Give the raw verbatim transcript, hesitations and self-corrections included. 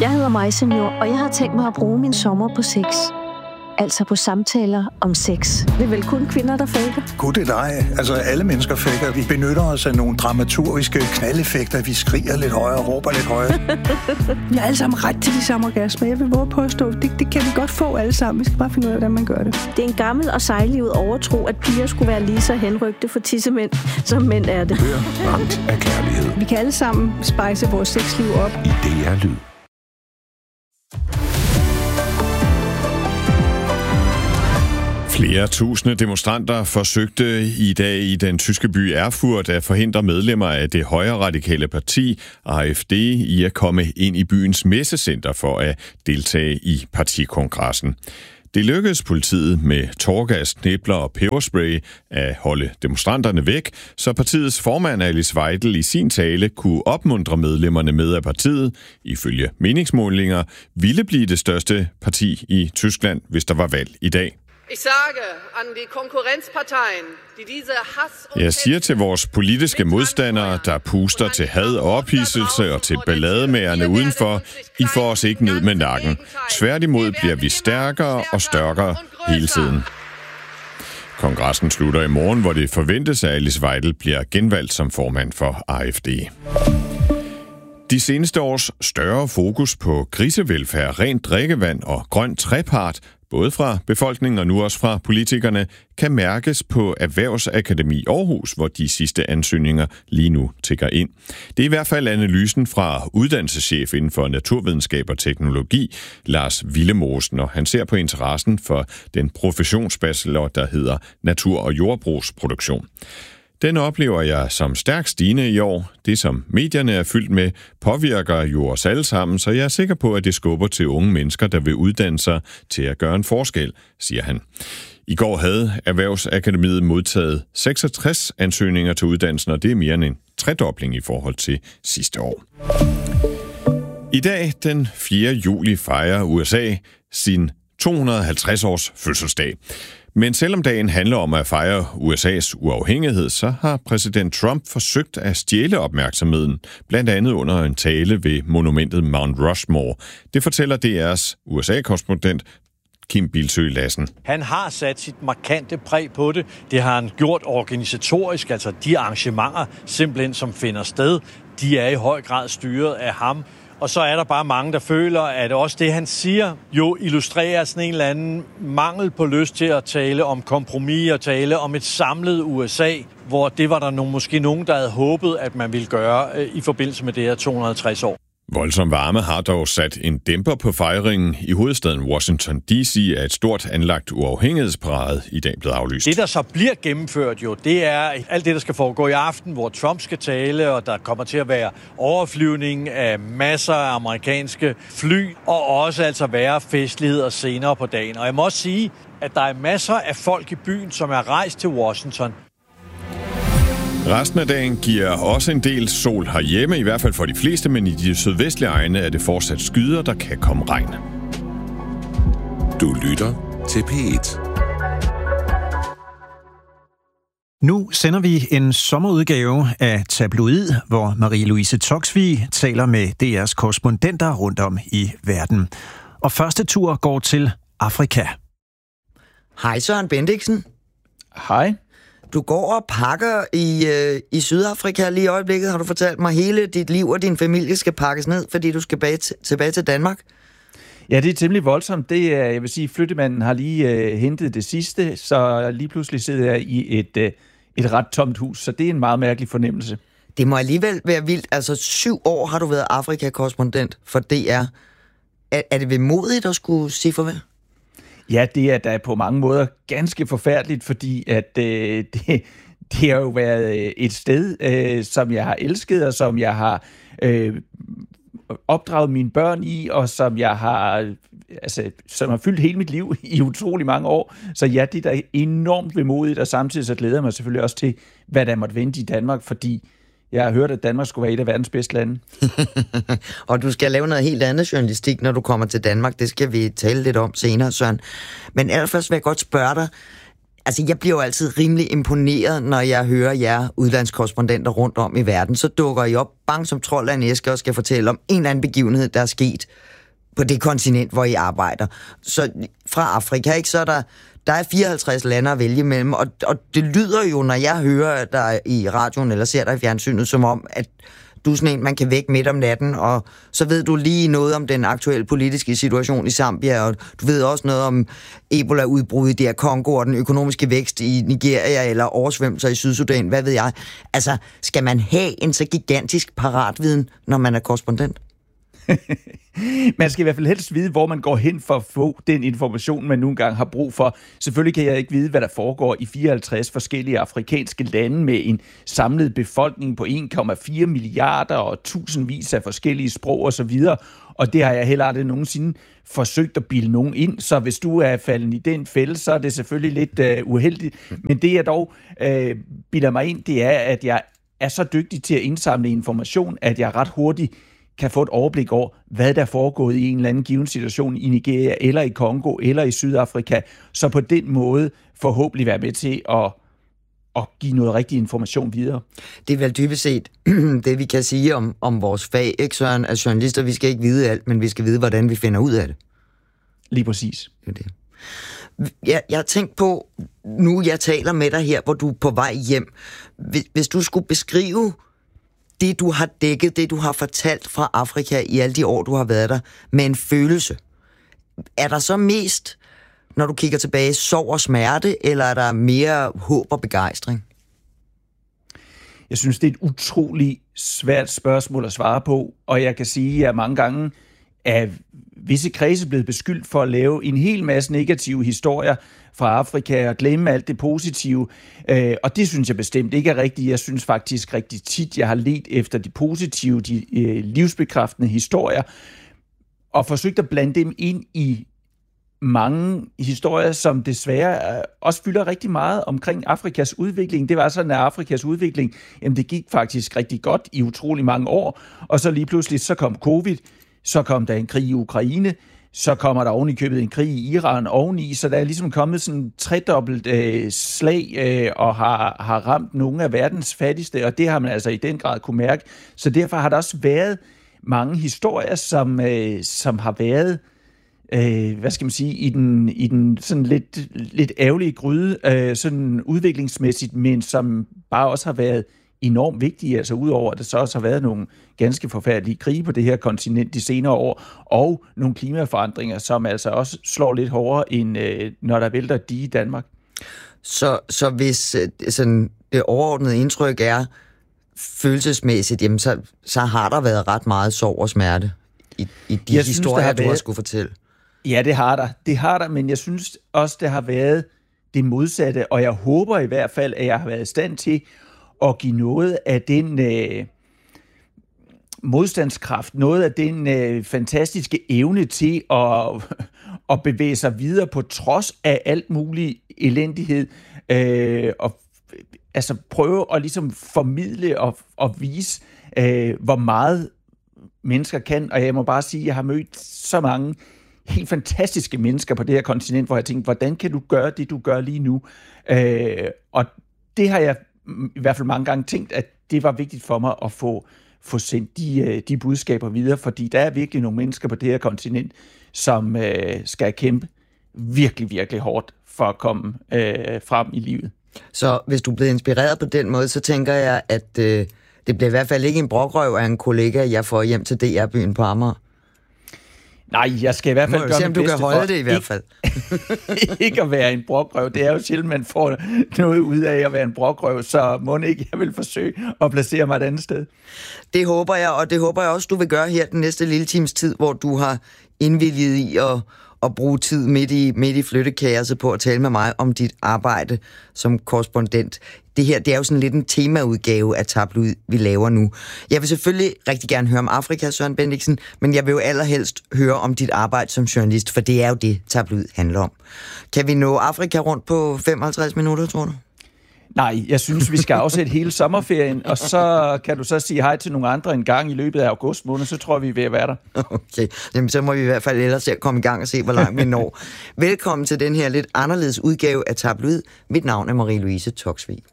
Jeg hedder Maja Senior, og jeg har tænkt mig at bruge min sommer på sex. Altså på samtaler om sex. Det er vel kun kvinder, der faker? Gud, det er dig. Altså, alle mennesker faker. Vi benytter os af nogle dramaturgiske knaldeffekter. Vi skriger lidt højere og råber lidt højere. Vi har alle sammen ret til de samme orgasmer. Jeg vil våge påstå, det, det kan vi godt få alle sammen. Vi skal bare finde ud af, hvordan man gør det. Det er en gammel og sejlivet overtro, at piger skulle være lige så henrygte for tissemænd, som mænd er det. Hør Ramt af kærlighed. Vi kan alle sammen spejse vores sexliv op. I D R Lyd. Flere tusinde demonstranter forsøgte i dag i den tyske by Erfurt at forhindre medlemmer af det højre radikale parti, A F D, i at komme ind i byens messecenter for at deltage i partikongressen. Det lykkedes politiet med tåregas, knibler og peberspray at holde demonstranterne væk, så partiets formand Alice Weidel i sin tale kunne opmuntre medlemmerne med af partiet, ifølge meningsmålinger, ville blive det største parti i Tyskland, hvis der var valg i dag. Jeg siger til vores politiske modstandere, der puster til had og ophidselse og til ballademagerne udenfor, I får os ikke ned med nakken. Tværtimod bliver vi stærkere og stærkere hele tiden. Kongressen slutter i morgen, hvor det forventes, at Alice Weidel bliver genvalgt som formand for A F D. De seneste års større fokus på grisevelfærd, rent drikkevand og grøn trepart, både fra befolkningen og nu også fra politikerne, kan mærkes på Erhvervsakademi Aarhus, hvor de sidste ansøgninger lige nu tikker ind. Det er i hvert fald analysen fra uddannelseschef inden for naturvidenskab og teknologi, Lars Willemosen, og han ser på interessen for den professionsbachelor, der hedder Natur- og Jordbrugsproduktion. Den oplever jeg som stærkt stigende i år. Det, som medierne er fyldt med, påvirker jo os alle sammen, så jeg er sikker på, at det skubber til unge mennesker, der vil uddanne sig til at gøre en forskel, siger han. I går havde Erhvervsakademiet modtaget seksogtres ansøgninger til uddannelsen, og det er mere end en tredobling i forhold til sidste år. I dag, den fjerde juli, fejrer U S A sin to hundrede og halvtreds års fødselsdag. Men selvom dagen handler om at fejre U S A's uafhængighed, så har præsident Trump forsøgt at stjæle opmærksomheden, blandt andet under en tale ved monumentet Mount Rushmore. Det fortæller D R's U S A-korrespondent Kim Bildsøe Lassen. Han har sat sit markante præg på det. Det har han gjort organisatorisk, altså de arrangementer, simpelthen som finder sted, de er i høj grad styret af ham. Og så er der bare mange, der føler, at også det, han siger, jo illustrerer sådan en eller anden mangel på lyst til at tale om kompromis og tale om et samlet U S A, hvor det var der nogle, måske nogen, der havde håbet, at man ville gøre øh, i forbindelse med det her to hundrede og halvtreds år. Voldsom varme har dog sat en dæmper på fejringen. I hovedstaden Washington D C er et stort anlagt uafhængighedsparade i dag blevet aflyst. Det, der så bliver gennemført jo, det er alt det, der skal foregå i aften, hvor Trump skal tale, og der kommer til at være overflyvning af masser af amerikanske fly, og også altså være festligheder senere på dagen. Og jeg må også sige, at der er masser af folk i byen, som er rejst til Washington. Resten af dagen giver også en del sol herhjemme, i hvert fald for de fleste, men i de sydvestlige egne er det fortsat skyder, der kan komme regn. Du lytter til P et. Nu sender vi en sommerudgave af Tabloid, hvor Marie-Louise Toksvig taler med D R's korrespondenter rundt om i verden. Og første tur går til Afrika. Hej Søren Bendiksen. Hej. Du går og pakker i, øh, i Sydafrika lige i øjeblikket, har du fortalt mig. Hele dit liv og din familie skal pakkes ned, fordi du skal bag t- tilbage til Danmark. Ja, det er temmelig voldsomt. Det er, jeg vil sige, flyttemanden har lige øh, hentet det sidste, så lige pludselig sidder jeg i et, øh, et ret tomt hus, så det er en meget mærkelig fornemmelse. Det må alligevel være vildt. Altså, syv år har du været Afrika-korrespondent for D R. Er, er det vemodigt at skulle sige farvel? Ja, det er da på mange måder ganske forfærdeligt, fordi at øh, det, det har jo været et sted, øh, som jeg har elsket, og som jeg har øh, opdraget mine børn i, og som jeg har, altså, som har fyldt hele mit liv i utrolig mange år. Så ja, det er da enormt vemodigt, og samtidig så glæder jeg mig selvfølgelig også til, hvad der måtte vente i Danmark, fordi jeg har hørt, at Danmark skulle være et af verdens bedste lande. Og du skal lave noget helt andet journalistik, når du kommer til Danmark. Det skal vi tale lidt om senere, Søren. Men allerførst vil jeg godt spørge dig, altså, jeg bliver jo altid rimelig imponeret, når jeg hører jer udlandskorrespondenter rundt om i verden. Så dukker I op bang som trold af en æske og skal fortælle om en eller anden begivenhed, der er sket på det kontinent, hvor I arbejder. Så fra Afrika, ikke, så er der, der er fireoghalvtreds lande at vælge mellem, og, og det lyder jo, når jeg hører dig i radioen eller ser dig i fjernsynet, som om, at du er sådan en, man kan vække midt om natten, og så ved du lige noget om den aktuelle politiske situation i Zambia, og du ved også noget om Ebola-udbrud i der Kongo, og den økonomiske vækst i Nigeria, eller oversvømmelser i Sydsudan, hvad ved jeg. Altså, skal man have en så gigantisk paratviden, når man er korrespondent? Man skal i hvert fald helst vide, hvor man går hen for at få den information, man nogle gange har brug for. Selvfølgelig kan jeg ikke vide, hvad der foregår i fireoghalvtreds forskellige afrikanske lande med en samlet befolkning på en komma fire milliarder og tusindvis af forskellige sprog osv., og det har jeg heller aldrig nogensinde forsøgt at bilde nogen ind, så hvis du er faldet i den fælde, så er det selvfølgelig lidt uh, uheldigt. Men det jeg dog uh, bilder mig ind, det er, at jeg er så dygtig til at indsamle information, at jeg ret hurtigt kan få et overblik over, hvad der er foregået i en eller anden given situation i Nigeria, eller i Kongo, eller i Sydafrika, så på den måde forhåbentlig være med til at, at give noget rigtig information videre. Det er vel dybest set det, vi kan sige om, om vores fag, ikke Søren? As journalister, vi skal ikke vide alt, men vi skal vide, hvordan vi finder ud af det. Lige præcis. Det er det. Jeg, jeg har tænkt på, nu jeg taler med dig her, hvor du er på vej hjem. Hvis, hvis du skulle beskrive det, du har dækket, det, du har fortalt fra Afrika i alle de år, du har været der, med en følelse. Er der så mest, når du kigger tilbage, sorg og smerte, eller er der mere håb og begejstring? Jeg synes, det er et utroligt svært spørgsmål at svare på, og jeg kan sige, at jeg mange gange er visse kredse blevet beskyldt for at lave en hel masse negative historier fra Afrika og glemme alt det positive. Øh, og det synes jeg bestemt ikke er rigtigt. Jeg synes faktisk rigtig tit, jeg har ledt efter de positive, de øh, livsbekræftende historier, og forsøgt at blande dem ind i mange historier, som desværre også fylder rigtig meget omkring Afrikas udvikling. Det var sådan, at Afrikas udvikling, jamen det gik faktisk rigtig godt i utrolig mange år, og så lige pludselig så kom covid, så kom der en krig i Ukraine, så kommer der oven i købet en krig i Iran oveni, så der er ligesom kommet sådan en tredobbelt øh, slag øh, og har, har ramt nogle af verdens fattigste, og det har man altså i den grad kunne mærke. Så derfor har der også været mange historier, som, øh, som har været, øh, hvad skal man sige, i den, i den sådan lidt, lidt ærgerlige gryde, øh, sådan udviklingsmæssigt, men som bare også har været enormt vigtige, altså udover at der så også har været nogle ganske forfærdelige krige på det her kontinent de senere år, og nogle klimaforandringer, som altså også slår lidt hårdere, end øh, når der vælter de i Danmark. Så, så hvis øh, sådan, det overordnede indtryk er følelsesmæssigt, jamen så, så har der været ret meget sorg og smerte i, i de jeg historier, synes, du har skulle fortælle. Ja, det har der. Det har der, men jeg synes også, det har været det modsatte, og jeg håber i hvert fald, at jeg har været i stand til at give noget af den øh, modstandskraft, noget af den øh, fantastiske evne til at, at bevæge sig videre på trods af alt mulig elendighed, øh, og altså prøve at ligesom formidle og, og vise, øh, hvor meget mennesker kan. Og jeg må bare sige, at jeg har mødt så mange helt fantastiske mennesker på det her kontinent, hvor jeg tænkte, hvordan kan du gøre det, du gør lige nu? Øh, og det har jeg i hvert fald mange gange tænkt, at det var vigtigt for mig at få, få sendt de, de budskaber videre, fordi der er virkelig nogle mennesker på det her kontinent, som øh, skal kæmpe virkelig, virkelig hårdt for at komme øh, frem i livet. Så hvis du er blevet inspireret på den måde, så tænker jeg, at øh, det bliver i hvert fald ikke en brokrøv af en kollega, jeg får hjem til D R-byen på Amager. Nej, jeg skal i hvert fald gøre se, om du kan holde det i hvert fald. Ikke, ikke at være en brokrøv. Det er jo sjældent, man får noget ud af at være en brokrøv, så må ikke, jeg vil forsøge at placere mig et andet sted. Det håber jeg, og det håber jeg også, du vil gøre her den næste lille times tid, hvor du har indvilliget i at, at bruge tid midt i, midt i flyttekaoset på at tale med mig om dit arbejde som korrespondent. Det her, det er jo sådan lidt en temaudgave af Tabloid, vi laver nu. Jeg vil selvfølgelig rigtig gerne høre om Afrika, Søren Bendixen, men jeg vil jo allerhelst høre om dit arbejde som journalist, for det er jo det, Tabloid handler om. Kan vi nå Afrika rundt på femoghalvtreds minutter, tror du? Nej, jeg synes, vi skal afsætte hele sommerferien, og så kan du så sige hej til nogle andre en gang i løbet af august måned, så tror vi, vi er ved at være der. Okay, jamen så må vi i hvert fald ellers komme i gang og se, hvor langt vi når. Velkommen til den her lidt anderledes udgave af Tabloid. Mit navn er Marie-Louise Toksvig.